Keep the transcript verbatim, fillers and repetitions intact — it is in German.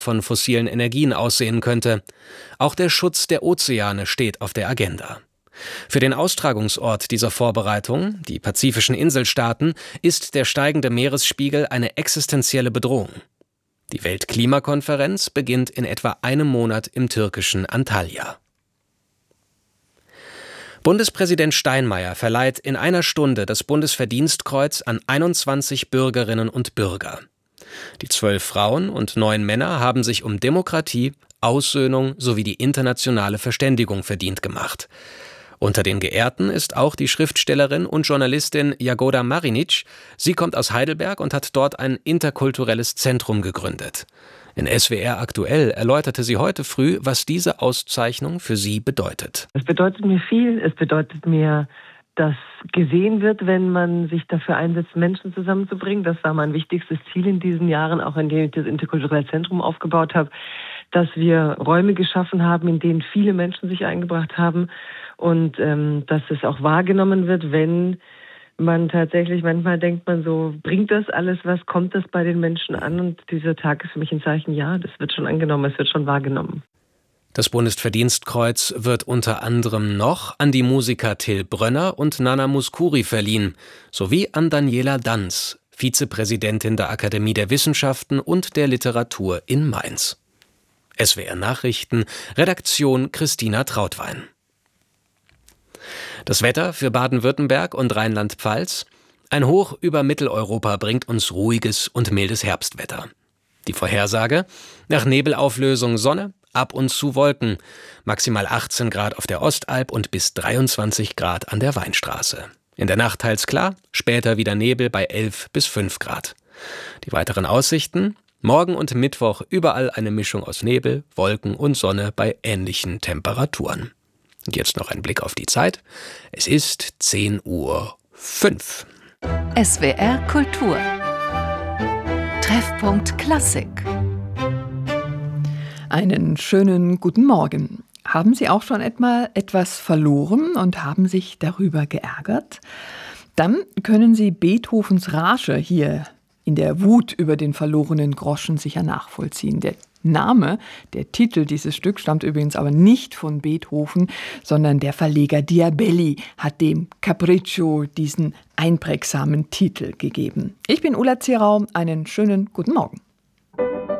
von fossilen Energien aussehen könnte. Auch der Schutz der Ozeane steht auf der Agenda. Für den Austragungsort dieser Vorbereitung, die pazifischen Inselstaaten, ist der steigende Meeresspiegel eine existenzielle Bedrohung. Die Weltklimakonferenz beginnt in etwa einem Monat im türkischen Antalya. Bundespräsident Steinmeier verleiht in einer Stunde das Bundesverdienstkreuz an einundzwanzig Bürgerinnen und Bürger. Die zwölf Frauen und neun Männer haben sich um Demokratie, Aussöhnung sowie die internationale Verständigung verdient gemacht. Unter den Geehrten ist auch die Schriftstellerin und Journalistin Jagoda Marinic. Sie kommt aus Heidelberg und hat dort ein interkulturelles Zentrum gegründet. In S W R aktuell erläuterte sie heute früh, was diese Auszeichnung für sie bedeutet. Es bedeutet mir viel. Es bedeutet mir, dass gesehen wird, wenn man sich dafür einsetzt, Menschen zusammenzubringen. Das war mein wichtigstes Ziel in diesen Jahren, auch in denen ich das interkulturelle Zentrum aufgebaut habe, dass wir Räume geschaffen haben, in denen viele Menschen sich eingebracht haben und ähm, dass es auch wahrgenommen wird, wenn man tatsächlich, manchmal denkt man so, bringt das alles was, kommt das bei den Menschen an? Und dieser Tag ist für mich ein Zeichen, ja, das wird schon angenommen, es wird schon wahrgenommen. Das Bundesverdienstkreuz wird unter anderem noch an die Musiker Till Brönner und Nana Mouskouri verliehen, sowie an Daniela Danz, Vizepräsidentin der Akademie der Wissenschaften und der Literatur in Mainz. S W R Nachrichten, Redaktion Christina Trautwein. Das Wetter für Baden-Württemberg und Rheinland-Pfalz. Ein Hoch über Mitteleuropa bringt uns ruhiges und mildes Herbstwetter. Die Vorhersage: nach Nebelauflösung Sonne, ab und zu Wolken. Maximal achtzehn Grad auf der Ostalb und bis dreiundzwanzig Grad an der Weinstraße. In der Nacht teils klar, später wieder Nebel bei elf bis fünf Grad. Die weiteren Aussichten: morgen und Mittwoch überall eine Mischung aus Nebel, Wolken und Sonne bei ähnlichen Temperaturen. Und jetzt noch ein Blick auf die Zeit. Es ist zehn Uhr fünf. S W R Kultur. Treffpunkt Klassik. Einen schönen guten Morgen. Haben Sie auch schon etwa etwas verloren und haben sich darüber geärgert? Dann können Sie Beethovens Rage hier in der Wut über den verlorenen Groschen sicher nachvollziehen. Der Name, der Titel dieses Stücks stammt übrigens aber nicht von Beethoven, sondern der Verleger Diabelli hat dem Capriccio diesen einprägsamen Titel gegeben. Ich bin Ulla Zierau, einen schönen guten Morgen.